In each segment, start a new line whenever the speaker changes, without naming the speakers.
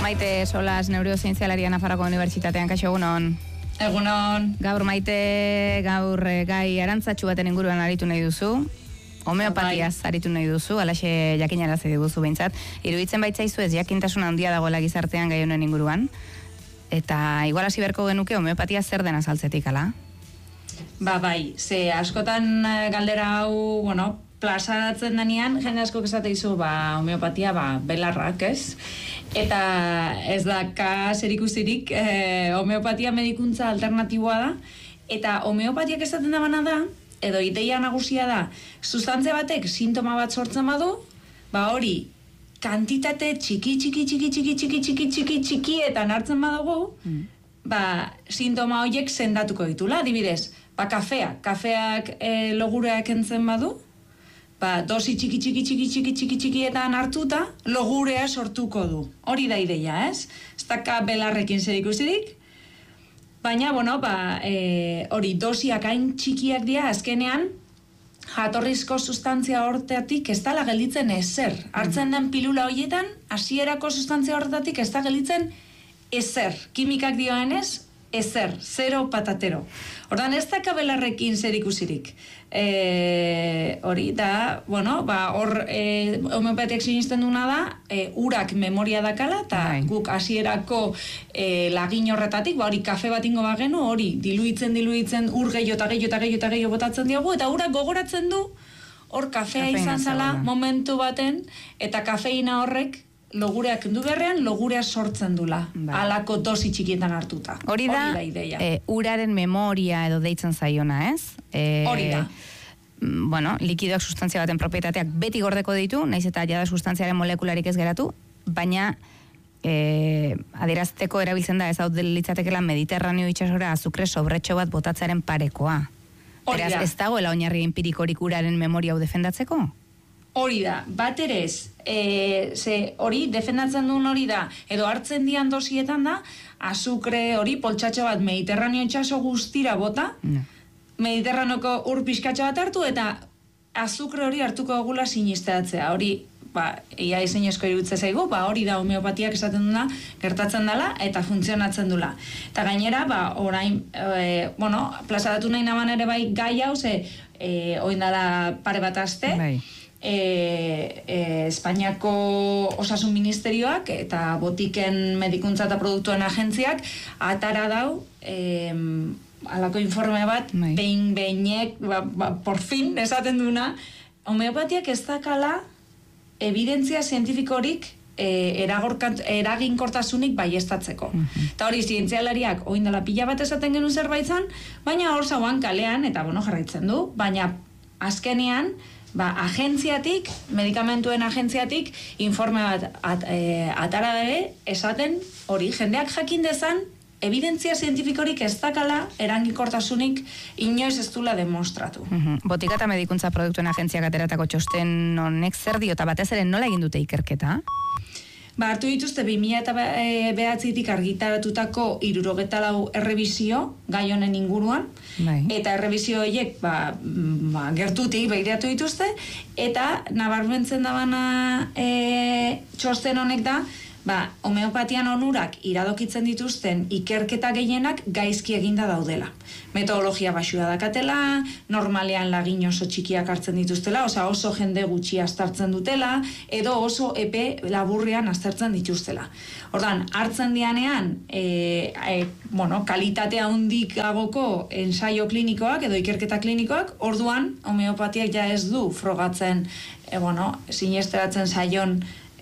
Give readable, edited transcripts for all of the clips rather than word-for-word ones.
Maite Solas, neurozientzialaria Nafarroko Unibertsitatean, kaixo egunon.
Egunon.
Gaur Maite, gai arantzatxu baten inguruan aritu nahi duzu. Homeopatiaz aritu nahi duzu, alaxe jakinarazi diguzu behintzat. Iruditzen baitzaizu ez jakintasun handia dagoela gizartean gai honen inguruan. Eta igual hasi beharko genuke homeopatia zer den azaltzetik, ala?
Bai, ze askotan galdera hau, plazaratzen denean, jende asko esate izu, homeopatia, belarrak, ez? Eta ez da zerikusirik, homeopatia medikuntza alternatiboa da, eta homeopatiak esaten da bana da, edo ideia nagusia da, sustantzia batek sintoma bat sortzen badu, hori kantitate txiki hartzen badugu, sintoma horiek sendatuko ditula. Adibidez, kafeak logureak entzen badu, dosi txikietan hartuta, logurea sortuko du. Hori da ideia, ez? Ez daka belarrekin zerikusirik, baina, hori dosiak hain txikiak dira, azkenean, jatorrizko sustantzia horretatik ez dala gelditzen ezer. Hartzen den pilula horietan, hasierako sustantzia horretatik ez da gelditzen ezer. Kimikak dioenez, ezer, zero patatero. Ordan ez daka belarrekin zerikusirik. Hori da, hor homeopatiak sinisten duna da, urak memoria dakala, eta guk hasierako lagin horretatik, hori kafe bat ingo bagenu, hori diluitzen ur gehiago botatzen diogu, eta urak gogoratzen du, hor kafea izan zala momentu baten, eta kafeina horrek logurea kendu berrean, logurea sortzen dula, alako dosi txikietan hartuta.
Hori da uraren memoria edo deitzen zaiona, ez?
Hori da.
Likidoak sustantzia baten propietateak beti gordeko ditu, naiz eta jada sustantziaren molekularik ez geratu, baina adierazteko erabiltzen da ez hau litzatekela Mediterraneo itsasora azukre sobretxo bat botatzearen parekoa. Beraz, ez dagoela oinarri empirikorik uraren memoria hau defendatzeko?
Hori da, bat ere ez, hori defendatzen duen hori da, edo hartzen dian dosietan da, azukre hori poltsatxo bat Mediterraneo itsaso guztira bota, Mediterraneoko ur pixkatxo bat hartu, eta azukre hori hartuko egula sinisteratzea. Hori, ia izenezko iruditza zaigu, hori da homeopatiak esaten duna, gertatzen dela, eta funtzionatzen dula. Eta gainera, orain, plazaratu nahi naban ere bai gai hau, oin dala pare bat aste, Espainiako Osasun Ministerioak eta Botiken Medikuntza eta Produktuen Agentziak atara dau alako informe bat, behinek, por fin, esaten duna, homeopatiak ez dakala evidentzia zientifikorik eraginkortasunik baiestatzeko. Eta hori, zientzialariak oindala pila bat esaten genuen zerbait zan, baina hor zauan kalean, eta jarraitzen du, baina azkenean, agentziatik, medikamentuen agentziatik, informe bat atara ere, esaten hori, jendeak jakin dezan, evidentzia zientifikorik ez dakala erangikortasunik inoiz ez dula demostratu.
Botika eta Medikuntza Produktuen Agentziak ateratako txosten honek zer dio, eta batez ere nola egin dute ikerketa?
Hartu dituzte 2009tik argitaratutako 64 errebisio gai honen inguruan, eta errebisio horiek gertutik begiratu dituzte, eta nabarmentzen dabana txosten honek da, homeopatian onurak iradokitzen dituzten ikerketa gehienak gaizki eginda daudela. Metodologia basua dakatela, normalean lagin oso txikiak hartzen dituztela, oso jende gutxi aztertzen dutela, edo oso epe laburrean aztertzen dituztela. Ordan, hartzen dianean, kalitatea handikagoko ensaio klinikoak edo ikerketa klinikoak, orduan, homeopatiak ja ez du frogatzen, sinesteratzen zaion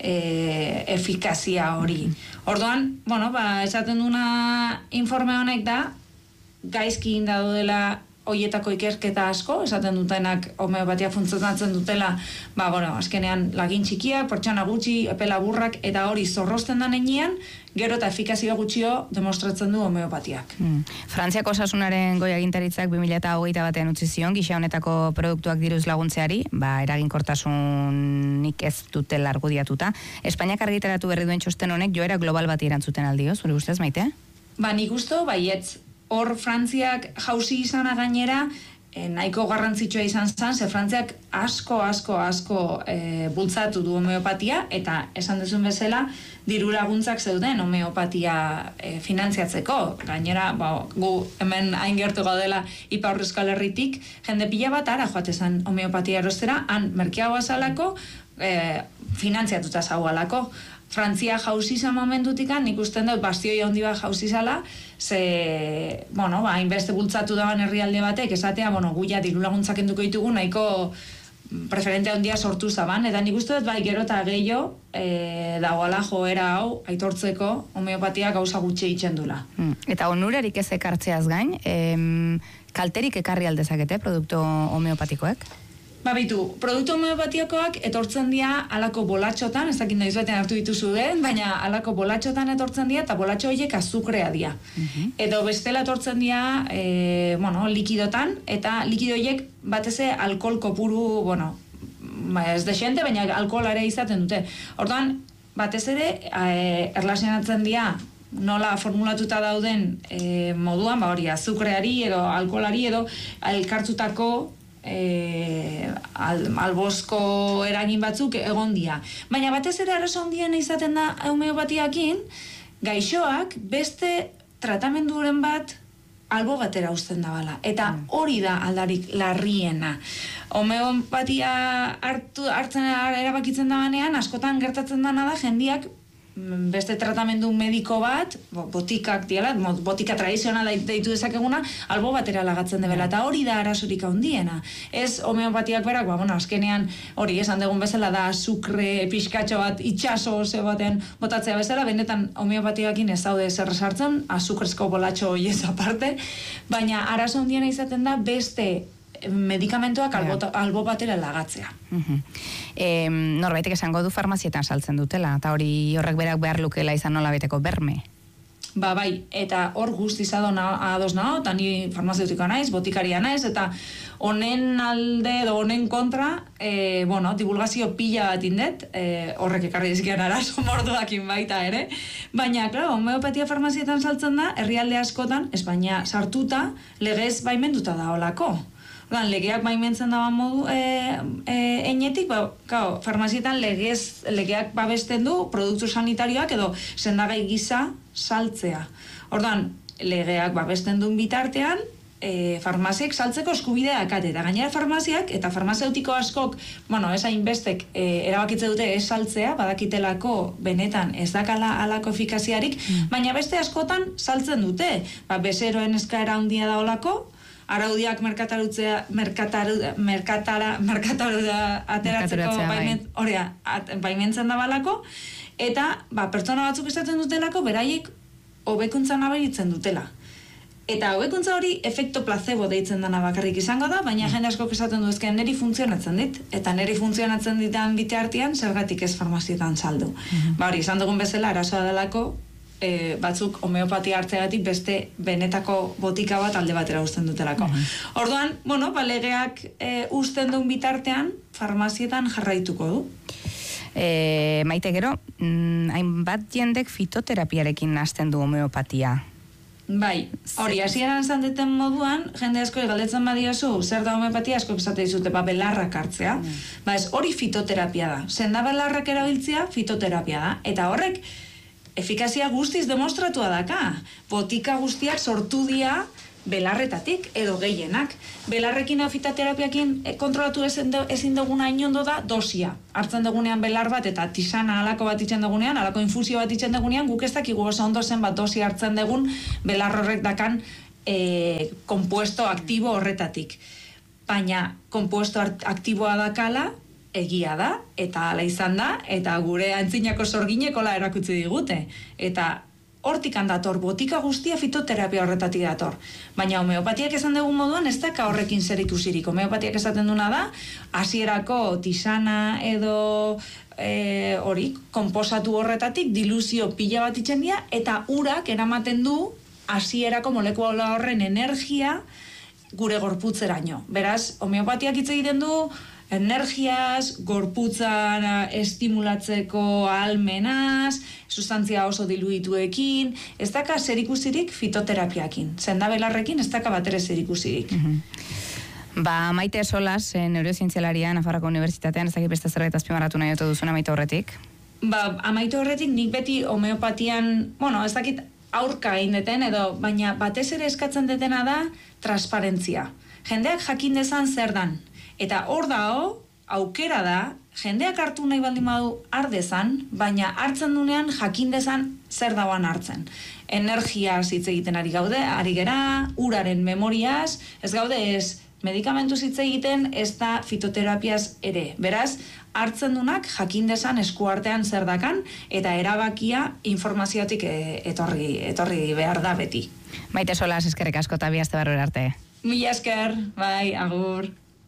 efikazia hori. Orduan, esaten duna informe honek da, gaizki indadu dela hoietako ikerketa asko, esaten dutenak homeopatia funtzionatzen dutela, azkenean lagin txikiak, pertsona gutxi, epe laburrak, eta hori zorrosten da nenean, gero eta efikazia gutxio demostratzen du homeopatiak.
Frantziako Osasunaren goi agintaritzak 2021 batean utzi zion, gisa honetako produktuak diruz laguntzeari, eraginkortasunik ez dutela argudiatuta. Espainiak argitaratu berri duen txosten honek joera global bati erantzuten aldio, zure ustez, Maite?
Nik usto, baietz. Hor Frantziak jauzi izana gainera, nahiko garrantzitsua izan zen, ze Frantziak asko bultzatu du homeopatia, eta esan duzun bezala, diru laguntzak zeuden homeopatia finantziatzeko. Gainera, gu hemen hain gertu gaudela Ipar Euskal Herritik, jende pila bat ara joate zen homeopatia erostera, han merkeagoa zalako, finantziatuta zaualako. Frantzia jauzi izan momentutik, nik usten dut bastioi handi bat jauzi zala, ze, hainbeste bultzatu dagoen herrialde batek, esatea, gu ja diru laguntzak enduko ditugu, nahiko preferente handia sortu zaban, eta nik uste dut bai gero eta gehiago dagoala joera hau aitortzeko homeopatia gauza gutxi egiten dula.
Eta onurarik ez ekartzeaz gain, kalterik ekarri aldezakete produktu homeopatikoek?
Bitu, produktu homeopatikoak etortzen dira alako bolatxotan, ez dakit noiz batean hartu dituzu baina alako bolatxotan etortzen dira eta bolatxo horiek azukrea dira. Edo bestela etortzen dira, likidotan, eta likido horiek batez alkohol kopuru, ez desente, baina alkoholare izaten dute. Orduan, batez ere, erlazionatzen dira nola formulatuta dauden moduan, hori azukreari edo alkoholari edo elkartutako albozko eragin batzuk egon dira. Baina batez ere arazo handiena izaten da homeopatiakin, gaixoak beste tratamenduren bat albo batera uzten dabala. Eta hori da aldarik larriena. Homeopatia hartzen erabakitzen dabanean, askotan gertatzen dana da jendiak beste tratamendu mediko bat, botikak diala, botika tradizionala deitu dezakeguna, albo batera lagatzen debela, eta hori da arazorik handiena. Ez homeopatiak berak, azkenean hori esan dugun bezala da azukre pixkatxo bat itxaso baten botatzea bezala, benetan homeopatiakin ez daude zer sartzen, azukrezko bolatxo horiez aparte, baina arazo handiena izaten da beste medikamentuak albo batera lagatzea.
Norbaitek esango du farmazietan saltzen dutela, eta horrek berak behar lukela izan nola beteko berme.
Bai, eta hor guztiz ados nago, eta ni farmazeutikoa naiz, botikaria naiz, eta honen alde edo honen kontra, divulgazio pila bat indet, horrek ekarri dizkian arazo morduakin baita ere, baina, klaro, homeopatia farmazietan saltzen da, herrialde askotan, Espainia sartuta, legez baimenduta da holako. Legeak baimentzen dagoen modu enetik, farmazietan legeak babesten du produktu sanitarioak edo sendagai gisa saltzea. Orduan, legeak babesten duen bitartean, farmaziek saltzeko eskubidea dakate. Eta gainera farmaziak eta farmazeutiko askok, ez hainbestek erabakitze dute ez saltzea, badakitelako benetan ez dakala alako efikaziarik, baina beste askotan saltzen dute. Bezeroen eskaera handia da olako, araudiak ateratzeko baimentzen da balako, eta pertsona batzuk esaten dutelako beraiek hobekuntza nabaritzen dutela. Eta hobekuntza hori efekto placebo deitzen dana bakarrik izango da, baina jende askok esaten du ezken neri funtzionatzen dit, eta neri funtzionatzen ditan bitartean zergatik ez farmazietan saldu. Izan dugun bezala arazoa delako, batzuk homeopatia hartzeagatik beste benetako botika bat alde batera uzten dutelako. Orduan, legeak uzten duen bitartean, farmazietan jarraituko du.
Maite gero, hainbat jendek fitoterapiarekin hasten du homeopatia.
Bai, hori, hasieran esan deten moduan, jende asko galdetzen badiozu, zer da homeopatia, asko esate dizute, belarrak hartzea. Hori fitoterapia da. Senda belarrak erabiltzea, fitoterapia da. Eta horrek, efikazia guztiz demostratua daka. Botika guztiak sortu dira belarretatik edo gehienak. Belarrekin fitoterapiakin kontrolatu ezin duguna inondo da dosia. Hartzen dugunean belar bat eta tisana alako bat itzen dugunean, alako infusio bat itzen dugunean, guk ez dakigu oso ondo zen bat dosia hartzen dugun belar horrek dakan kompuesto aktibo horretatik. Baina kompuesto aktiboa dakala, egia da, eta ala izan da, eta gure antzinako sorginekola erakutsi digute. Eta hortikan dator, botika guztia fitoterapia horretatik dator. Baina homeopatiak esan dugun moduan ez daka horrekin zer ikusirik. Homeopatiak esaten duna da, hasierako tisana edo konposatu horretatik diluzio pila bat itzen dira, eta urak eramaten du hasierako molekula horren energia gure gorputzeraino. Beraz, homeopatiak hitz egiten du energiaz, gorputzara estimulatzeko ahalmenaz, sustantzia oso diluituekin, ez daka zerikusirik fitoterapiakin. Sendabelarrekin ez daka batere zerikusirik.
Ba, Maite Solas, neurozientzialaria Nafarroako Unibertsitatean, ez dakit beste zerbait azpimarratu nahi ote duzuna Maite horretik?
Ba, amaitu horretik nik beti homeopatian, ez dakit aurka indeten edo, baina batez ere eskatzen detena da transparentzia. Jendeak jakin dezan zer dan. Eta hor dao, aukera da, jendeak hartu nahi baldin badu ardezan, baina hartzen dunean jakin dezan zer dauan hartzen. Energiaz hitz egiten ari gera, uraren memoriaz, ez gaude ez medikamentuz hitz egiten, ez da fitoterapiaz ere. Beraz, hartzen dunak jakin dezan eskuartean zer dakan, eta erabakia informaziotik etorri behar da beti.
Maite Solas, eskerrik asko eta bi aste barrura arte.
Mila esker, bai, agur.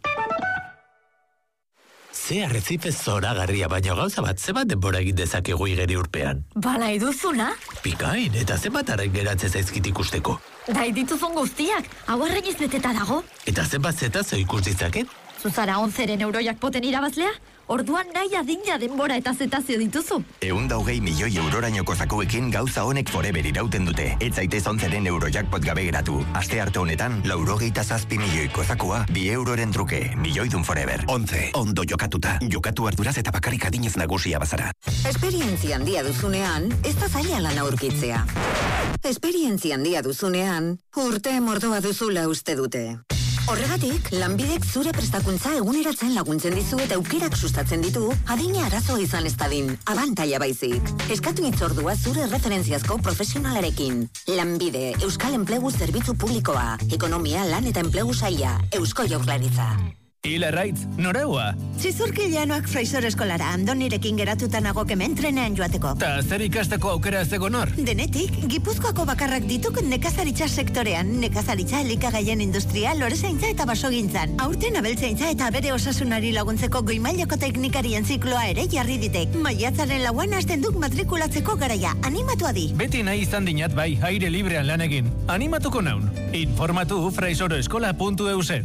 Ze arrezipe zoragarria, baina gauza bat, zebat denbora egin dezakegu igeri urpean?
Bala iduzuna?
Pikain, eta zebat arren geratzen zaizkit ikusteko?
Dai dituzun guztiak, hau arregiz beteta dago.
Eta zenbat zetazo ikus ditzaket?
Zuzara 11 eurojackpoten irabazlea? Orduan nahi adina denbora eta zetazio dituzu.
120 milioi eurorainoko zakuekin gauza honek forever irauten dute. Ez zaitez 11 eurojackpot gabe geratu. Aste arte honetan, 97 milioiko zakua, 2 euroren truke, milioidun forever. 11, ondo jokatuta. Jokatu arduraz eta bakarrik adinez nagusia bazara.
Esperientzia handia duzunean, ez da zaila lan aurkitzea. Esperientzia handia duzunean, urte mordoa duzula uste dute. Horregatik, Lanbidek zure prestakuntza eguneratzen laguntzen dizu eta aukerak sustatzen ditu, adina arazoa izan ez dadin, abantaila baizik. Eskatu hitzordua zure referentziazko profesionalarekin. Lanbide, Euskal Enplegu Zerbitzu Publikoa, Ekonomia, Lan eta Enplegu Saila, Eusko Jaurlaritza.
Hila Raitz, noreua?
Zizurkilianoak Fraser eskolara, Andonirekin geratuta nago kemen trenean joateko.
Ta zer ikasteko aukera ez egon hor?
Denetik, Gipuzkoako bakarrak dituk nekazaritza sektorean, nekazaritza elikagaien industria, lorezaintza eta basogintzan. Aurten abeltzaintza eta bere osasunari laguntzeko goimailako teknikarien zikloa ere jarri ditek. Maiatzaren 4 hasten duk matrikulatzeko garaia, animatu adi.
Beti nahi izan dinat bai, aire librean lan egin. Animatuko naun. Informatu fraisoroeskola.eusen.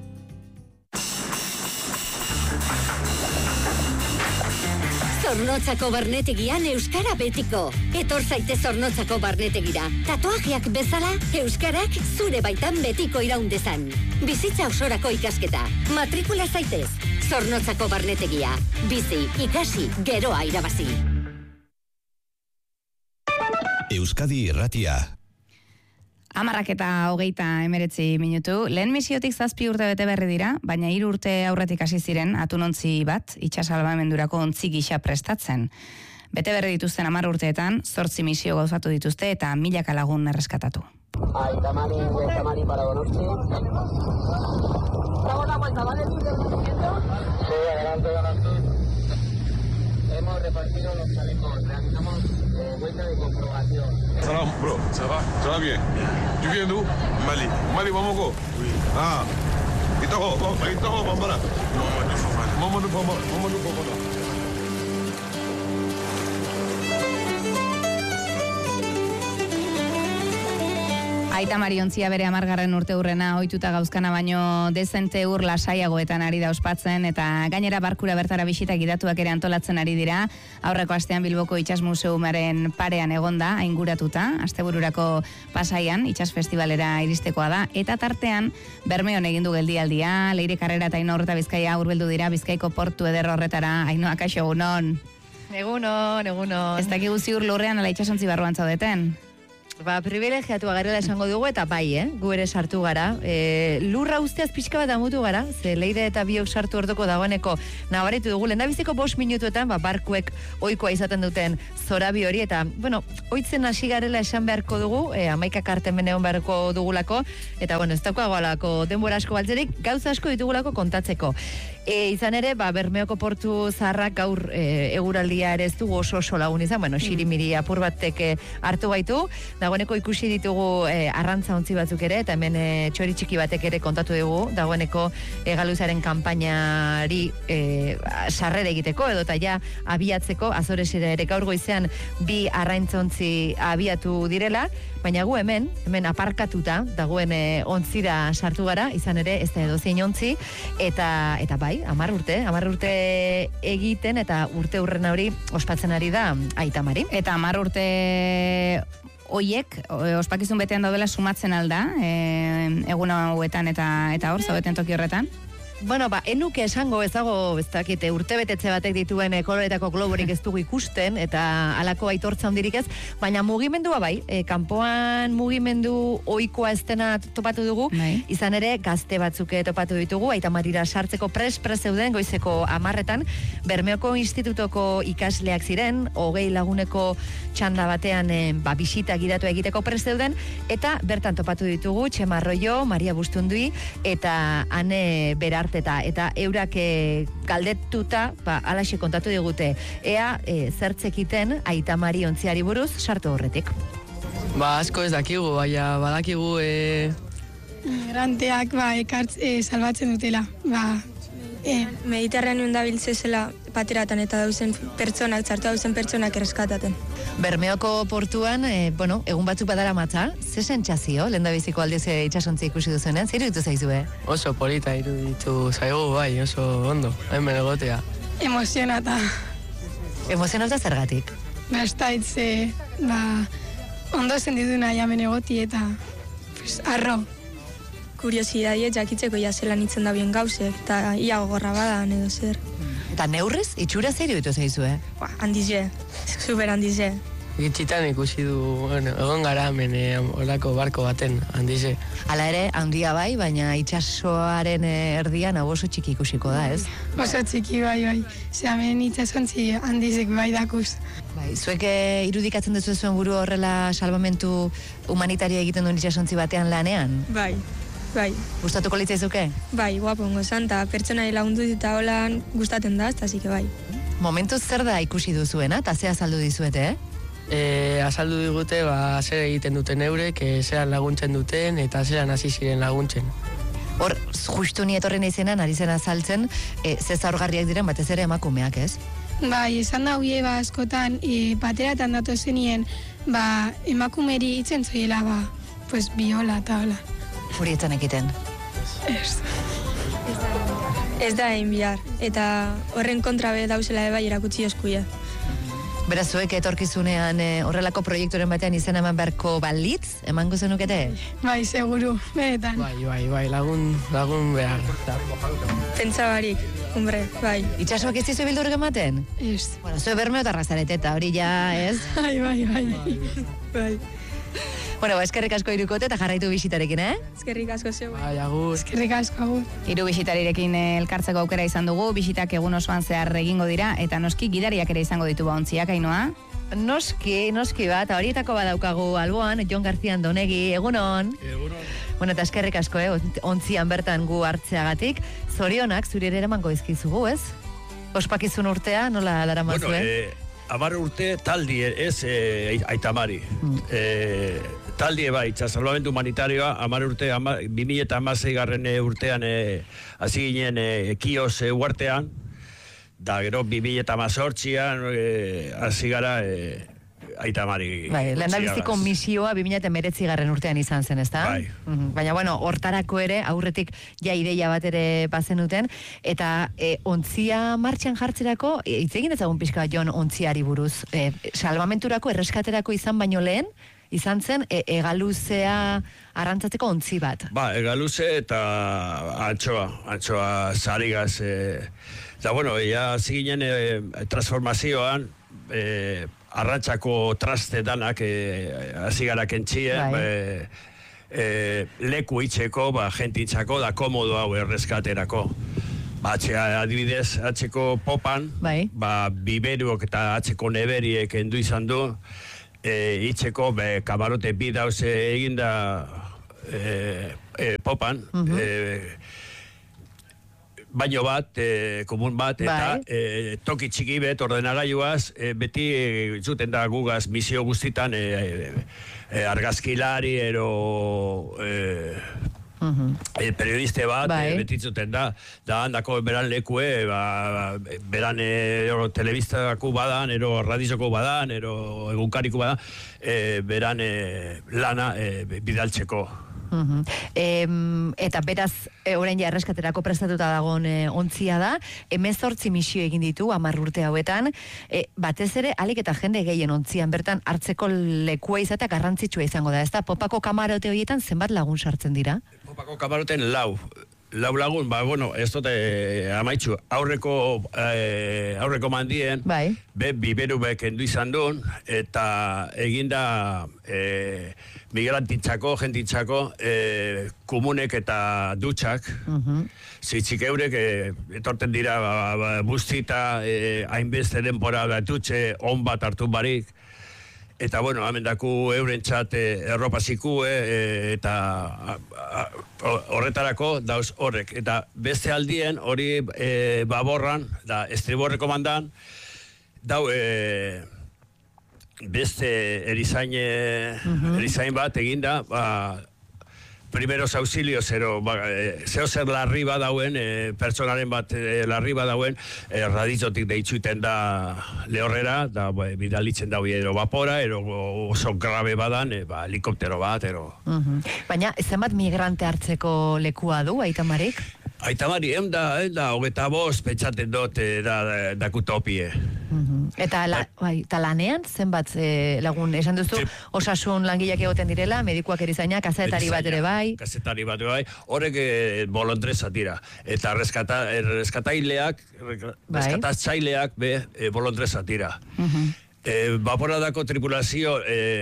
Zornotzako barnetegian euskara betiko. Etor zaitez Zornotzako barnetegira. Tatuajeak bezala, euskarak zure baitan betiko iraundezan. Bizitza osorako ikasketa. Matrikula zaitez. Zornotzako barnetegia. Bizi, ikasi, geroa irabazi.
Euskadi Irratia.
10:29 minutu. Lehen misiotik 7 urte bete berri dira, baina 3 urte aurretik hasi ziren atunontzi bat itsasalbamendurako ontzi gisa prestatzen. Bete berri dituzten 10 urteetan 8 misio gauzatu dituzte eta milaka lagun erreskatatu.
Tamari para Donosti. ¿Damos la vuelta, vale? Sí, adelante Donosti. Hemos repartido los chalecos, realizamos vuelta de comprobación.
Salam, bro, ça va? Ça va bien? Tu viens d'où? Mali. Mali, Bamako? Oui. Ah. Itako, Bambara? Mamadou Bambara.
Aita Mariontzia bere 10. urte urrena ohituta gauzkana baino dezente ur lasaiagoetan ari da ospatzen eta gainera barkura bertara bisita gidatuak ere antolatzen ari dira. Aurreko astean Bilboko Itsas Museumaren parean egonda, ainguratuta, astebururako Pasaian Itsas Festivalera iristekoa da eta tartean Bermeon egin du geldialdia, Leire Karrera eta Aino Horta Bizkaia hurbildu dira Bizkaiko portu eder horretara. Ainoa, kaixo, egunon.
Egunon.
Ez dakigu ziur lurrean ala itsasontzi barruan zaudeten.
Ba, privilegiatu agarrela esango dugu eta bai, gu ere sartu gara. Lurra usteaz pixka bat amutu gara, ze Leire eta biok sartu orduko dagoeneko nabaritu dugu. Lehendabiziko 5 minutuetan, barkuek ohikoa izaten duten zorabi hori, eta, oitzen hasi garela esan beharko dugu, 11 karten egon beharko dugulako, eta, ez daukagoalako denbora asko baltzerik, gauza asko ditugulako kontatzeko. Izan ere, Bermeoko portu zaharrak gaur eguraldia ere ez dugu oso lagun izan, xirimiri apur batek hartu baitu, dagoeneko ikusi ditugu arrantza ontzi batzuk ere, eta hemen txori txiki batek ere kontatu dugu, dagoeneko galuzaren kanpainari sarrera egiteko, edo eta ja abiatzeko, Azoresera ere gaur goizean 2 arrantza ontzi abiatu direla, baina gu hemen aparkatuta dagoen ontzira sartu gara, izan ere ez da edozein ontzi, eta bai, 10 urte egiten, eta urte hurrena hori ospatzen ari da Aita Mari.
Eta 10 urte Oiek, ospakizun betean daudela sumatzen alda, egun hauetan eta hor, zaudeten toki horretan?
Bueno, enuke esango ez dago, ez dakite, urte betetze batek dituen koloretako globorik ez dugu ikusten, eta halako aitortza handirik ez, baina mugimendua bai, kanpoan mugimendu ohikoa ez dena topatu dugu, izan ere gazte batzuk topatu ditugu, Aita Marira sartzeko pres zeuden goizeko 10:00, Bermeoko Institutoko ikasleak ziren, 20 laguneko txanda batean bisita gidatu egiteko pres zeuden, eta bertan topatu ditugu Txema Arroyo, Maria Bustundui, eta Ane Berarte, eta eurak galdetuta, alaxe kontatu digute, ea zertzekiten Aita Mari ontziari buruz sartu horretik.
Asko ez dakigu, baina badakigu
migranteak salbatzen dutela. Mediterranean dabiltze zela pateratan eta dauzen pertsonak, txartu dauzen pertsonak erreskataten.
Bermeoko portuan, egun batzuk badara matza, ze sentsazio, lehendabiziko aldiz itxasontzi ikusi duzuenean, zer iruditu zaizue?
Oso polita iruditu zaigu, bai, oso ondo, hemen egotea.
Emozionata.
Emozionata zergatik?
Bastaitze, ondo sentituna jamen egoti eta arro. Kuriosidadiet jakitzeko zelan itzen da bien gauzek, eta ia gogorra badan edo zer.
Eta neurrez, itxura zer iruditu zaizue?
Handize, super handize.
Gitxitan ikusi du, egon gara hemen olako barko baten, handize.
Hala ere, handia bai, baina itxasoaren erdian hau oso txiki ikusiko da, ez?
Oso txiki bai. Ze hemen itxasontzi handizek bai dakuz.
Zuek irudikatzen duzu zuen buru horrela salbamentu humanitario egiten duen itxasontzi batean lanean?
Bai.
Gustatuko litzaizuke?
Bai, guapo ongo zan, eta pertsona lagundu eta holan gustaten da, eta zike bai.
Momentuz zer da ikusi duzuena, eta ze azaldu dizuete,
Azaldu digute, zer egiten duten eurek, zeran laguntzen duten, eta zeran hasi ziren laguntzen.
Hor, justu ni etorren izenan, ari zen azaltzen, ze zaurgarriak diren, batez ere emakumeak, ez?
Bai, esan da huie askotan, pateratan datu zenien, emakumeri itzen zoiela, biola eta hola.
Hori etzan ekiten?
Ez da egin bihar, eta horren kontra be dauzela bai erakutsi oskuia.
Beraz, zuek etorkizunean horrelako proiekturen batean izan eman beharko balitz, emango zenukete?
Bai, seguru, benetan.
Bai, lagun behar.
Pentsabarik, hombre, bai.
Itxasoak ez dizu bildurrik ematen?
Ez.
Bueno, zue Bermeotarra zarete eta hori ja, ez?
Bai.
Bueno, eskerrik asko irukote eta jarraitu bisitarekin,
Eskerrik asko zeu.
Bai, agur.
Eskerrik asko, agur.
Hiru bisitarirekin elkartzeko aukera izan dugu, bisitak egun osoan zehar egingo dira, eta noski gidariak ere izango ditu ontziak, Ainoa?
Noski bat, horietako badaukagu alboan, Jon García Andonegi, egunon. Bueno, eta eskerrik asko, ontzian bertan gu hartzeagatik, zorionak zuri ere eramango izkizugu, ez? Ospakizun urtea, nola laramazue?
10 urte taldi, ez Aita Mari. Taldi bai, salbamendu humanitarioa, 10 urte, 2016 urtean hasi ginen Kios uartean, da gero 2018an hasi gara Aita Mari.
Bai, lehendabiziko misioa 2019 urtean izan zen, ezta?
Bai.
Baina, hortarako ere, aurretik ja ideia bat ere bazenuten, eta ontzia martxan jartzerako, hitz egin ezagun pixka Jon ontziari buruz, salbamenturako, erreskaterako izan baino lehen, izan zen egaluzea arrantzatzeko ontzi bat.
Egaluze eta antxoa zarigaz. Eta ja ziginen transformazioan, arrantzako traste danak hasi gara kentzien, leku itxeko, jentintzako, da komodo hau erreskaterako. Adibidez, atxeko popan, biberuok eta atxeko neberiek endu izan du, itxeko kamarote bi dauz eginda popan, baino bat, komun bat, eta toki txiki bet ordenagailuaz, beti zuten da gugaz misio guztitan argazkilari ero periodiste bat, beti zuten da handako beran lekue, beran telebistako badan, ero radiozoko badan, ero egunkariko badan, beran lana bidaltzeko.
Eta beraz, orain ja erreskaterako prestatuta dagoen ontzia da, 18 misio egin ditu 10 urte hauetan, batez ere, alik eta jende gehien ontzian bertan hartzeko lekua izatea garrantzitsua izango da, ezta? Popako kamarote horietan zenbat lagun sartzen dira?
Popako kamaroten lau lagun, bueno, ez dute amaitzu, aurreko mandien, biberu kendu izan duen, eta eginda migrantitzako, jentitzako, komunek eta dutxak, zitzik eurek, etorten dira buztita, hainbeste denbora dutxe, on bat hartu barik, eta, bueno, amendaku eurentzat erropa ziku, eta horretarako dauz horrek. Eta beste aldien, hori baborran, da estriborreko mandan, dau beste erizain bat eginda, primeros auxilios, zeo zer larri badauen, pertsonaren bat larri badauen, radizotik deitzuiten da lehorrera, da bidalitzen daue ero vapora, ero oso grabe badan, helikoptero bat, ero...
Baina, zenbat migrante hartzeko lekua du, Aitamarik?
Aitamari, da, 25 pentsaten dut dakutopie.
Eta lanean, zenbat lagun, esan duzu, osasun langileak egoten direla, medikuak erizainak, kazetari bat ere bai.
Kazetari bat ere bai, horrek bolondresa dira. Eta reskataileak, reskatatzaileak bolondresa dira. Vaporadako tripulazio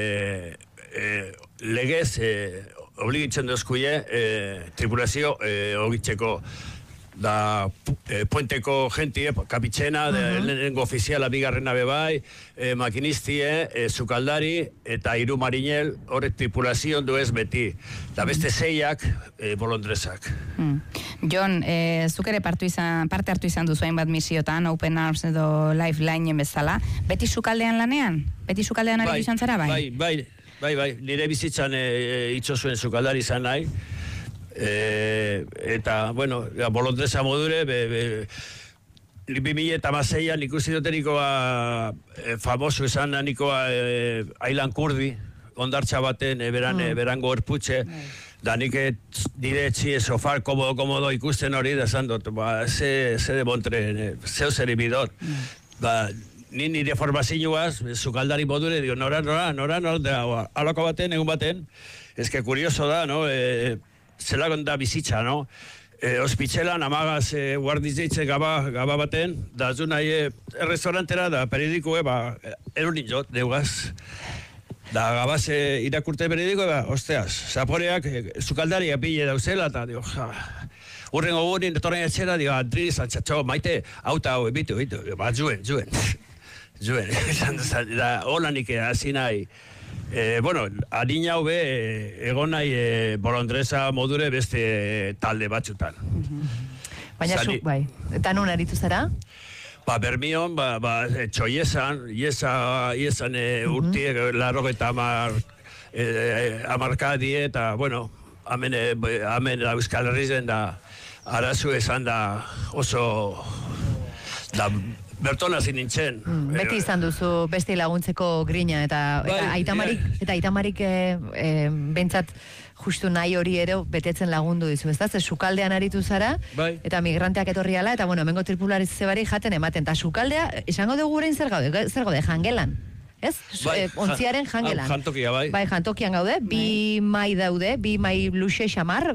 legez obligitzen dozkuie tripulazio ogitzeko da puenteko jentie, kapitxena, lehenengo ofiziala bigarrena bebai, makinistie, zukaldari eta 3 marinel, horrek tripulazion duez beti. Da beste 6ak bolondresak.
Jon, zuk ere parte hartu izan duzu hainbat misiotan, Open Arms edo Lifeline bezala. Beti sukaldean lanean? Beti sukaldean ari izan zara, bai?
Bai, nire bizitzan itxo zuen zukaldari izan nahi. Eta, bueno, bolondresa modure, 2006an ikusi dutenikoa famoso izan nikoa Ailan Kurdi, ondartxa baten berango erputxe, da nik nire etxie sofar komodo ikusten hori, da zan dut, ze de montre, zeo zer ibidot. Ni nire formazioaz, zukaldari modure, digo, nora, alako baten, egun baten, eske kurioso da, no? Zelagon da bizitza, no? Ospitzelan, amagaz guardiz deitze gaba baten, da zu nahi restaurantera, da periodikoe, erunin jot, deugaz. Da gabaz irakurte periodikoe, osteaz, zaporeak, zukaldari apile dauzela, eta, dio, urrengo gurin, etorren etxera, dio, Andri, Santzatxo, maite, auta hau, bitu, juen, da, holanik hasi nahi. Bueno, adina hau egon nahi bolondresa modure beste talde batzutan.
Baina zuk, bai, eta nun aritu zara?
Bermion, txoiesan, iezan urtiek, 80 amarkadie, eta, bueno, hemen Euskal Herrizen da, arazu esan da oso, da, bertona zin nintzen.
Beti izan duzu beste laguntzeko grina, eta Aitamarik bentsat justu nahi hori ere betetzen lagundu dizu, ez da? Ze sukaldean aritu zara, eta migranteak etorriala, eta bueno, hemengo tripularizebari jaten ematen, eta sukaldea, esango dugu gurein zer gaude, jangelan. Ez? Ontziaren jangelan.
Jantokia, bai.
Bai, jantokian gaude, 2 mai daude, 2 mai luxe xamar,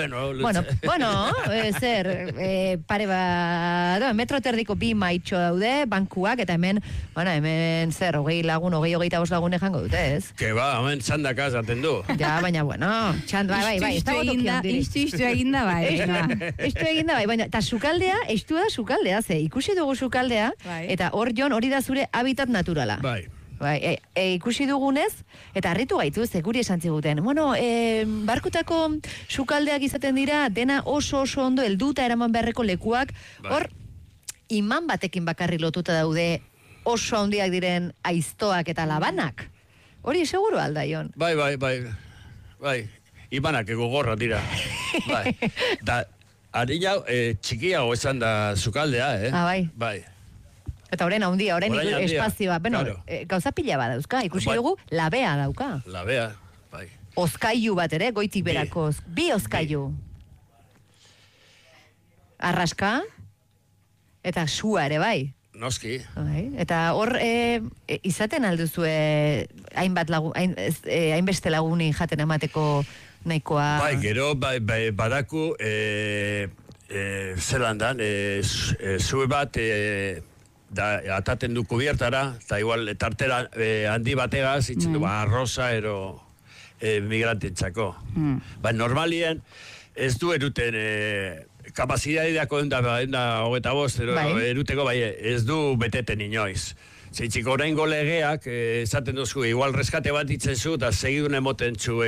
zer, pare bat, metro terdiko 2 maitxo daude, bankuak, eta hemen zer, 20 lagun, 20-25 lagun ejango dute, ez?
Que ba, hemen txandaka zaten du.
Ja, baina, bai, ez dago tokian diri.
Istu eginda, bai.
Istu eginda, bai, baina, eta sukaldea, estu da sukaldea, ze, ikusi dugu sukaldea, eta hor, Jon, hori da zure habitat naturala.
Bai.
Ikusi dugunez, eta harritu gaitu, guri esan ziguten. Bueno, barkutako sukaldeak izaten dira, dena oso ondo helduta eraman beharreko lekuak, hor, iman batekin bakarri lotuta daude oso handiak diren aiztoak eta labanak. Hori seguru alda, Jon?
Bai, imanak gogorra dira. Da, harina txikiago esan da sukaldea,
bai. Eta horren handia, horren espazioa. Bueno, gauza pila bat dauzka, ikusi dugu, labea dauka.
Labea, bai.
Ozkailu bat ere, goitik berako. Bi ozkailu. Arraska, eta sua ere, bai.
Noski.
Eta hor, izaten alduzue hainbeste laguni jaten emateko nahikoa...
Bai, gero, badaku, zelandan, zue bat, ataten du kubiertara, eta igual, tartera handi bategaz, itzen du, arroza, migrantentzako. Ba, normalien, ez du eruten... kapazitateako enda hogeta bost, eruteko, ez du beteten inoiz. Zeitxiko oraingo legeak, esaten duzu, igual reskate bat itzen zu, eta segidun emoten zu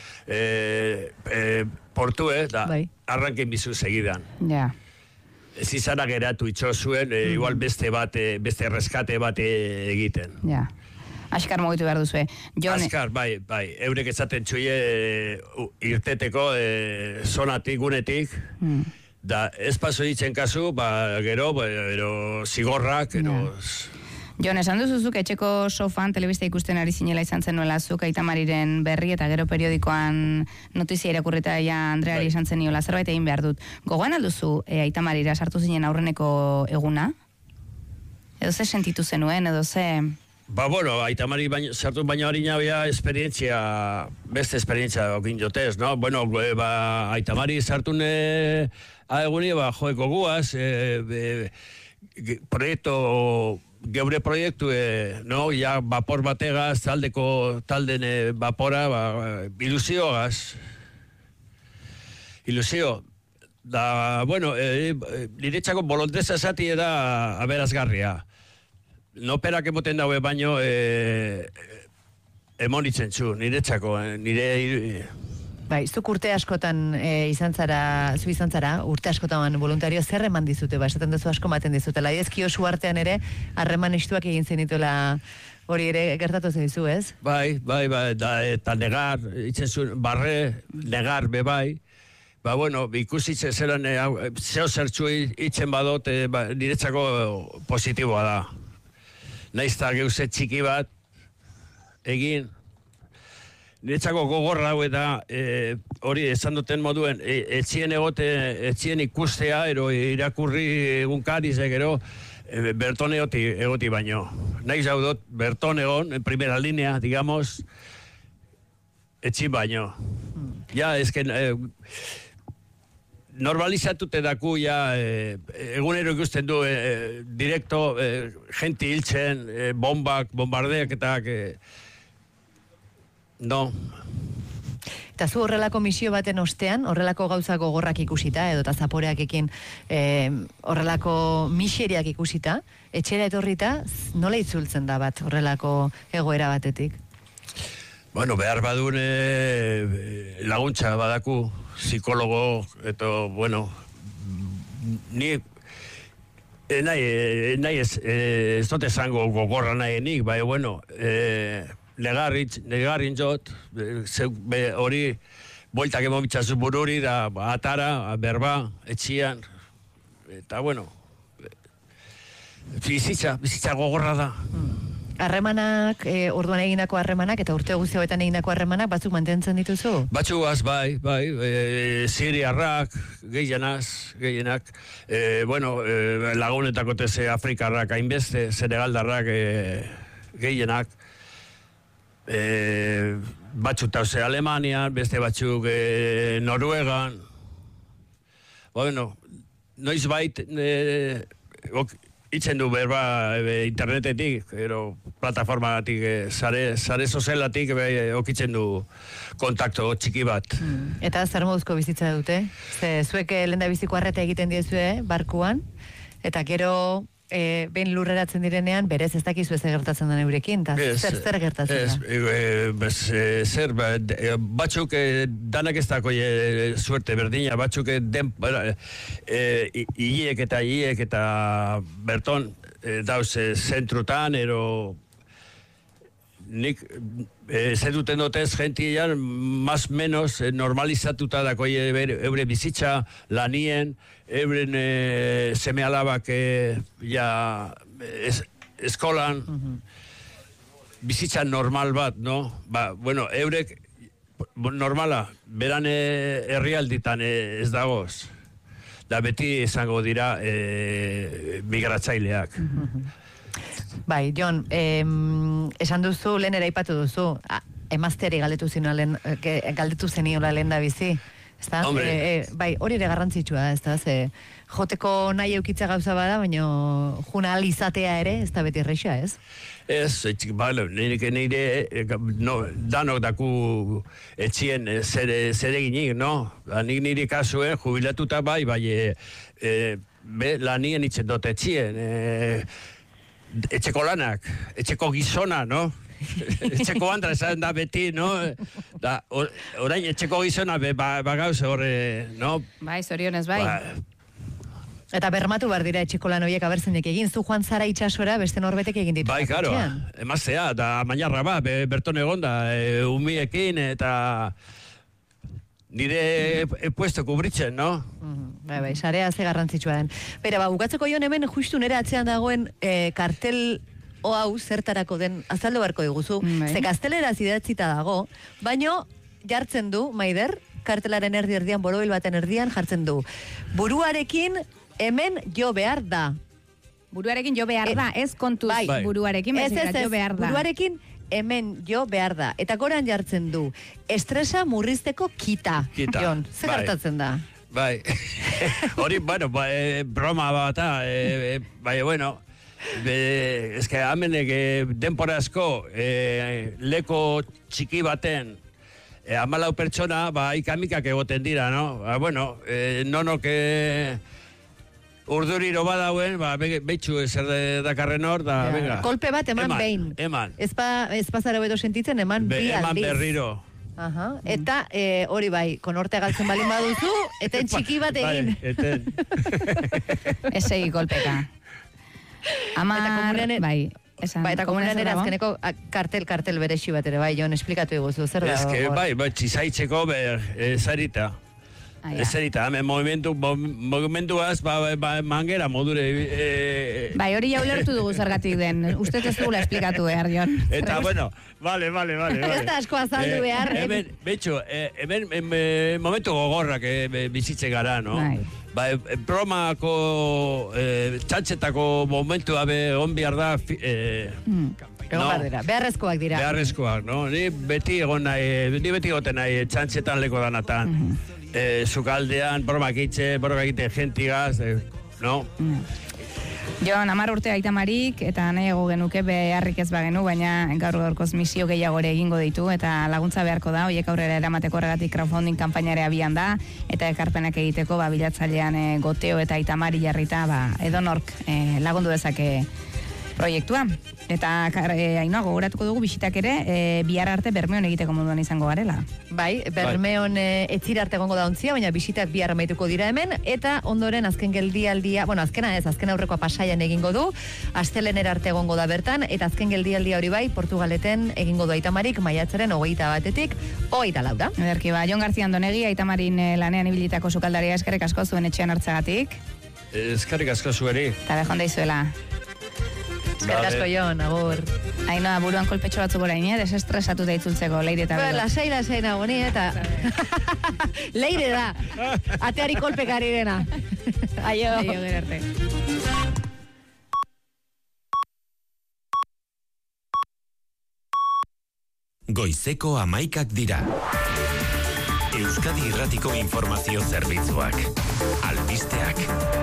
portu, da arranken bizu segidan. Ez izara geratu itxozuen, igual beste reskate bat egiten.
Askar mugitu behar duzue.
Askar, bai, eurek esaten txuie irteteko zonatik, gunetik, da ez paso ditzen kasu, gero zigorrak,
Jon, esan duzuzuk etxeko sofan telebista ikusten ari zinela izan zen nuela zuk Aita Mariren berri eta gero periodikoan notizia irakurrita Andreari izan zen niola, zerbait egin behar dut. Gogoan alduzu Aita Marira sartu zinen aurreneko eguna? Edo ze sentitu zenuen, edo ze...
Bueno, Aita Mari sartu baina hori nabia beste esperientzia okin jotez, no? Bueno, Aita Mari sartu eguni, joeko guaz, geure proiektu, no? Ja, vapor bategaz, talden vapora, ilusioagaz. Ilusio. Da, bueno, niretzako bolontesa zati da aberazgarria. No perak emoten daue baino emonitzen zu, niretzako, nire...
Bai, zuk urte askotan izan zara, urte askotan voluntario zer eman dizute, esaten duzu asko maten dizutela. Ezkio su artean ere, harreman istuak egin zenituela hori ere gertatu dizu, ez?
Bai, eta negar, itzen zuen, negar, bai. Bueno, ikusitzen zelan, zeo zertxu itzen badot, niretzako positiboa da. Naizta geuse txiki bat egin. Niretzako gogorra hau eta hori esan duten moduen etxien ikustea irakurri egunkariz gero berton egoti baino. Naiz hau dut berton egon, en primera línea, digamos, etxin baino. Ja, esken... normalizatute daku, egunero ikusten du, direkto, jenti hiltzen, bombardeak eta... No.
Eta zu horrelako misio baten ostean, horrelako gauza gogorrak ikusita, edo eta zaporeak ekin horrelako miseriak ikusita, etxera etorrita, nola itzultzen da bat horrelako egoera batetik?
Bueno, behar badun laguntza badaku, psikologo, eta, bueno, ni nahi ez dut esango gogorra nahi nik, bai, bueno, negarrin jot, hori bueltak emobitzazu bururi, da atara, berba, etxian, eta, bueno, bizitza gogorra da.
Harremanak, orduan egindako harremanak, eta urte guzti hauetan egindako harremanak, batzuk mantentzen dituzu?
Batzuaz, bai, siriarrak, gehienak, bueno, lagunetako teze afrikarrak hainbeste, senegaldarrak gehienak, batzuk tauze Alemanian, beste batzuk Noruegan, bueno, noiz bait, itzen du berba internetetik, plataformatik, sare sozialatik okitzen du kontakto txiki bat.
Eta zer moduzko bizitza dute? Zuek lenda biziko arreta egiten diezue, barkuan, eta gero behin lurreratzen direnean, berez ez dakizu ez gertatzen den eurekin, eta zer gertatzen da?
Batzuk danak ez dako suerte berdina, batzuk hiek eta berton dauz zentrutan, nik zeduten dutez gentian, más menos normalizatuta dako eure bizitza, lanien, euren seme alabak eskolan, bizitza normal bat, no? Bueno, eurek normala, beran herrialditan ez dagoz. Da beti izango dira migratzaileak.
Bai, Jon, esan duzu, lehen ere aipatu duzu, emazteari galdetu zeniola lehen da bizi. Bai, hori ere garrantzitsua da, joteko nahi eukitza gauza bada, baina juna izatea ere, ez da beti erreixa, ez?
Ez, nire danok daku etxien zereginik, no? Nik nire kasuen jubilatuta bai, lanien itzen dut etxien, etxeko lanak, etxeko gizona, no? Etxeko andra esan da beti, no? Orain etxeko gizona bagauze horre, no?
Bai, zorionez, bai.
Eta bermatu behar dira etxeko lan horiek abertzenek egin, zu joan zara itxasora beste norbetek egin ditu.
Bai, karo, emaztea, da mainarra berton egonda, umiekin, eta nire puesto kubritzen, no?
Bai, sarea ze garrantzitsua den. Bera, bukatzeko Jon hemen justu nire atzean dagoen kartel hau zertarako den azaldu beharko diguzu. Ze gaztelera idatzita dago, baino jartzen du, Maider, kartelaren erdian, borobil baten erdian jartzen du. Buruarekin hemen jo behar da.
Buruarekin jo behar da, ez kontuz buruarekin, jo behar da.
Buruarekin hemen jo behar da. Eta goran jartzen du, estresa murrizteko kita. Jon, ze gertatzen da?
Bai, hori, bueno, broma bata, bai, bueno, ez que amenek denpora asko leko txiki baten 14 pertsona, ikamikak egoten dira, no? Bueno, nonok urduriro badauen, behitxu zer dakarren hor, da, venga.
Kolpe bat eman behin.
Eman.
Ez pasara bedo sentitzen, eman bi aldiz.
Eman berriro.
Eta hori bai, konortea galtzen balin baduzu, eten txiki bat egin.
Eten.
Ez egi kolpeka. Bai.
Eta komunean ere azkeneko kartel berexi bat ere, bai, Jon, esplikatu iguzu, zer da?
Ez que, bai, txizaitzeko zarita. Ezerita, movimentuaz, mangera modure.
Bai, hori jau lertu dugu zergatik den. Uste ez dugula esplikatu behar, Jon.
Eta, bueno, vale.
Ez da asko azaldu behar.
Betxo, hemen momentu gogorrak bizitzen gara, no? Bromako, txantxetako momentua egon behar da...
Beharrezkoak dira.
Beharrezkoak, no? Ni beti egoten nahi txantxetan leko danatan. Zukaldean, bromak egite gentigaz, no?
Jon, 10 urte aitamarik, eta nahiago genuke beharrik ez bagenu, baina gaur-gaurkoz misio gehiago ere egingo ditu, eta laguntza beharko da, horiek aurrera eramateko horregatik crowdfunding kanpainare abian da, eta ekarpenak egiteko, bilatzailean Goteo eta Aitamari jarrita, edonork lagundu dezake proiektua. Eta Ainhoa, gogoratuko dugu bisitak ere, bihar arte Bermeon egiteko moduan izango garela.
Bai, Bermeon etzira arte gongo da ontzia, baina bisitak bihar amaituko dira hemen, eta ondoren azken geldialdia, bueno, azken aurrekoa Pasaian egingo du, Astelenera arte gongo da bertan, eta azken geldialdia hori bai, Portugaleten egingo du Aitamarik, maiatzaren 21-tik 24.
Ederki, Jon García Andonegi, Aitamarin lanean ibilitako sukaldaria, eskerrik asko zuen etxean hartzagatik.
Eskerrik asko zueri.
Eta behon daizuela.
Eskerrik asko, Jon, agur.
Ainhoa, buruan kolpetxo batzuk orain, desestresatu da itzultzeko, Leire eta Bego.
Lasai nagoni, eta... Leire da, ateari kolpekari dena. Aio.
Aio, gerarte.
Goizeko 11 dira. Euskadi Irratiko Informazio Zerbitzuak. Albisteak.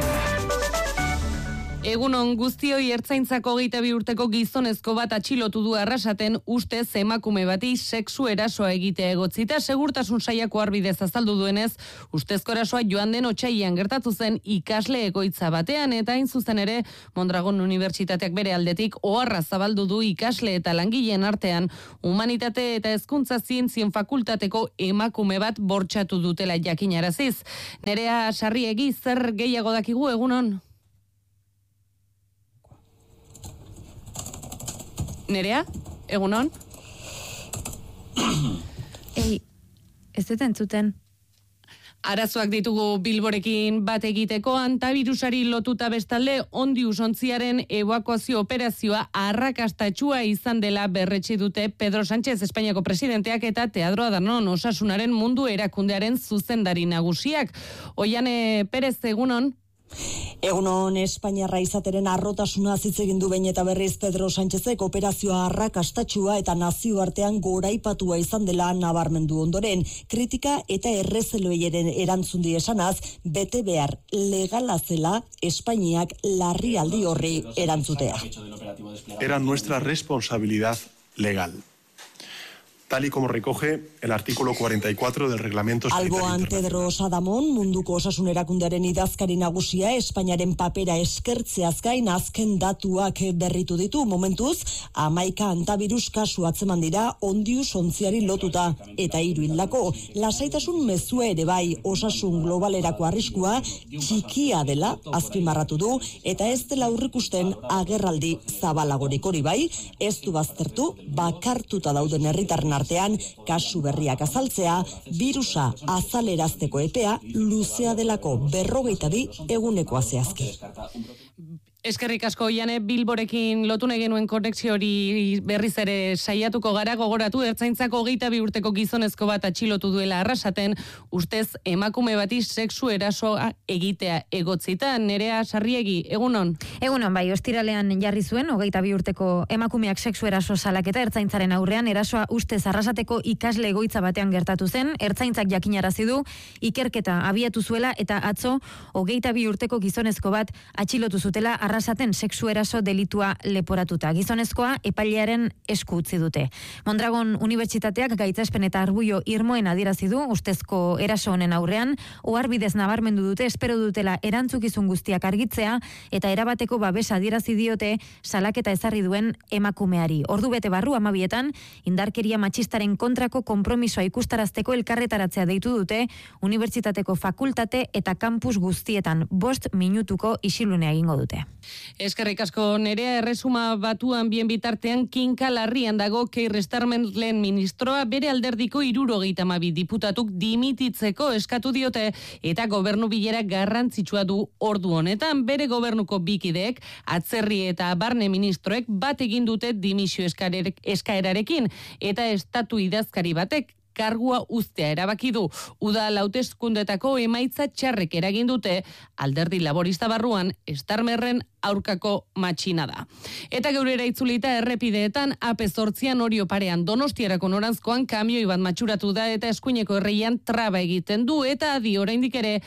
Egunon guztioi ertzaintzako 22 urteko gizonezko bat atxilotu du Arrasaten ustez emakume bati sexu erasoa egitea egotzita, segurtasun sailako arbidez azaldu duenez, ustezko erasoa joan den otsailean gertatu zen ikasle egoitza batean, eta hain zuzen ere Mondragon Unibertsitateak bere aldetik oharra zabaldu du ikasle eta langileen artean humanitate eta hezkuntza zientzien fakultateko emakume bat bortxatu dutela jakinaraziz. Nerea Sarriegi, zer gehiago dakigu egunon? Nerea, egunon?
Ez dut entzuten.
Arazoak ditugu Bilborekin bat egiteko, antavirusari lotuta bestalde Ondius ontziaren ebakuazio operazioa arrakastatsua izan dela berretsi dute Pedro Sánchez Espainiako presidenteak eta Teatro Adanon Osasunaren mundu erakundearen zuzendari nagusiak. Oiane Perez, egunon.
Egunon, Espainiarra izateren arrotasuna hitz egin du behin eta berriz Pedro Sánchezek operazioa arrakastatsua eta nazioartean goraipatua izan dela nabarmendu ondoren, kritika eta errezeloieren erantzun die esanaz, bete behar legala zela Espainiak larrialdi horri erantzutea.
Era nuestra responsabilidad legal, tal y como recoge el artículo 44 del reglamento.
Alboan Tedros Adamon, munduko osasun erakundearen idazkari nagusia, Espainiaren papera eskertzeaz gain azken datuak berritu ditu. Momentuz, 11 antavirus kasu atzeman dira Ondius ontziari lotuta eta 3 hildako. Lasaitasun mezua ere bai, osasun globalerako arriskua txikia dela azpimarratu du eta ez dela aurrikusten agerraldi zabalagorik. Hori bai, ez du baztertu bakartuta dauden herritarren artean kasu berriak azaltzea, virusa azalerazteko epea luzea delako 42 egunekoa zehazki.
Eskerrik asko, Iane, Bilborekin lotune genuen konexio hori berriz ere saiatuko gara. Gogoratu, ertzaintzako 22 urteko gizonezko bat atxilotu duela Arrasaten, ustez emakume bati sexu erasoa egitea egotzita. Nerea Sarriegi, egunon?
Egunon, bai, ostiralean jarri zuen, 22 urteko emakumeak sexu eraso salaketa ertzaintzaren aurrean, erasoa ustez Arrasateko ikasle egoitza batean gertatu zen, ertzaintzak jakinarazi du, ikerketa abiatu zuela eta atzo 22 urteko gizonezko bat atxilotu zutela Arrasaten sexu eraso delitua leporatuta. Gizonezkoa epailearen esku utzi dute. Mondragon Unibertsitateak gaitzespen eta arbuio irmoen adierazi du ustezko eraso honen aurrean, oharbidez nabarmendu dute espero dutela erantzukizun guztiak argitzea eta erabateko babesa adierazi diote salaketa ezarri duen emakumeari. Ordu bete barru 12etan indarkeria matxistaren kontrako konpromisoa ikustarazteko elkarretaratzea deitu dute Unibertsitateko fakultate eta kampus guztietan 5 minutuko isilunea egingo dute.
Eskerrik asko, Nerea, Erresuma Batuan bien bitartean kinka larrian dago Keir Starmer lehen ministroa bere alderdiko 72 diputatuk dimititzeko eskatu diote eta gobernu bilera garrantzitsua du ordu honetan. Bere gobernuko bikideek atzerri eta barne ministroek bat egin dute dimisio eskaerarekin eta estatu idazkari batek kargua uztea erabaki du. Uda hauteskundetako emaitza txarrek eragin dute alderdi laborista barruan Starmerren aurkako matxina da. Eta geurera itzulita errepideetan AP8an Orio parean Donostiarako noranzkoan kamioi bat matxuratu da eta eskuineko erreian traba egiten du eta adi oraindik ere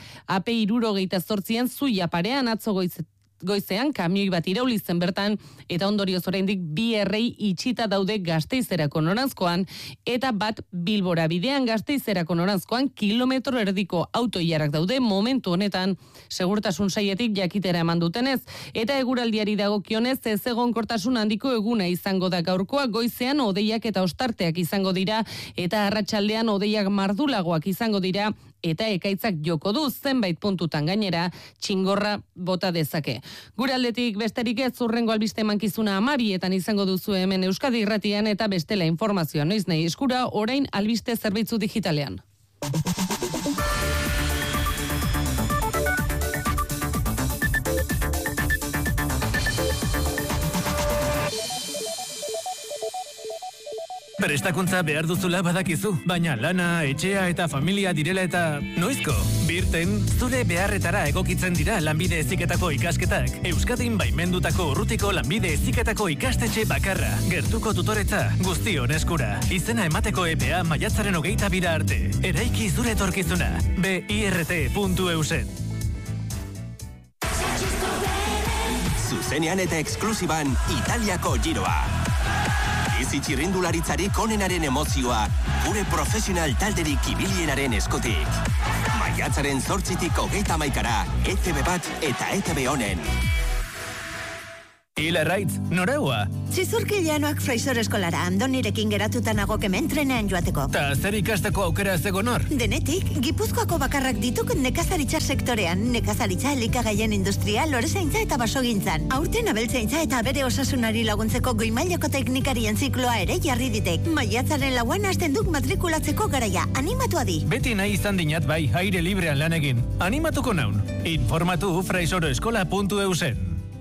AP78an Zuia parean atzo goizean kamioi bat irauli zen bertan eta ondorioz oraindik 2 errei itxita daude Gasteizerako noranzkoan eta bat Bilbora bidean Gasteizerako noranzkoan kilometro erdiko autoilarak daude momentu honetan segurtasun sailetik jakitera eman dutenez eta eguraldiari dagokionez ezegonkortasun handiko eguna izango da gaurkoa, goizean hodeiak eta ostarteak izango dira eta arratsaldean hodeiak mardulagoak izango dira eta ekaitzak joko du zenbait puntutan gainera txingorra bota dezake. Gure aldetik besterik ez hurrengo albiste emankizuna 12etan izango duzu hemen Euskadi Irratian eta bestela informazioa noiz nahi eskura orain albiste zerbitzu digitalean.
Prestakuntza behar duzula badakizu, baina lana, etxea eta familia direla eta noizko? Birten, zure beharretara egokitzen dira lanbide heziketako ikasketak. Euskadin baimendutako urrutiko lanbide heziketako ikastetxe bakarra. Gertuko tutoretza, guztion eskura. Izena emateko epea maiatzaren 22 arte. Eraiki zure etorkizuna. birt.eusen.
Zuzenean eta eksklusiban Italiako giroa. Izi txirrindularitzarik onenaren emozioa, gure profesional talderik ibilienaren eskutik. Maiatzaren 8tik 31 ETV1 eta ETV Onen.
Hila Raitz, noraua?
Zizurkilianoak Fraser eskolara, Andonirekin geratuta nago kemen trenean joateko.
Ta zer ikasteko aukera zegon hor?
Denetik, Gipuzkoako bakarrak dituk nekazaritza sektorean, nekazaritza elikagaien industria, lorezaintza eta basogintzan. Aurten abeltzaintza eta bere osasunari laguntzeko goimaileko teknikarien zikloa ere jarri ditek. Maiatzaren 4 hasten duk matrikulatzeko garaia, animatu adi.
Beti nahi izan dinat bai, aire librean lan egin. Animatuko naun. Informatu fraisoroeskola.eusen.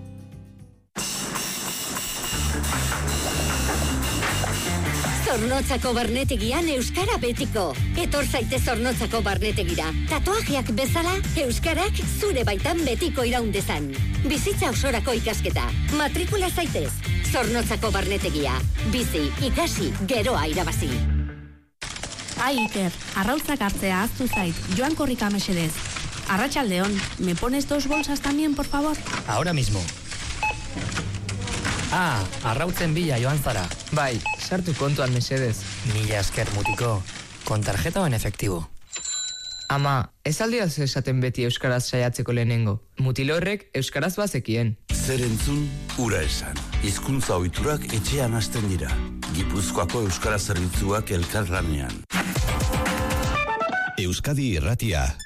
Zornotzako barnetegian euskara betiko. Etor zaitez Zornotzako barnetegira. Tatuajeak bezala, euskarak zure baitan betiko iraundezan. Bizitza osorako ikasketa. Matrikula zaitez. Zornotzako barnetegia. Bizi, ikasi, geroa irabazi.
Ai, Iker, arrautzak hartzea aztu zait. Joan korrika mesedez. Arratsaldeon, ¿me pones 2 bolsas también, por favor?
Ahora mismo. Arrautzen bila joan zara.
Bai, sartu kontuan mesedez.
Mila esker mutiko. Con tarjeta o en efectivo?
Ama, ez aldiaz esaten beti euskaraz saiatzeko lehenengo. Mutilo horrek euskaraz bazekien.
Zer entzun, ura esan. Hizkuntza ohiturak etxean hasten dira. Gipuzkoako euskara zerbitzuak elkarlanean.
Euskadi Irratia.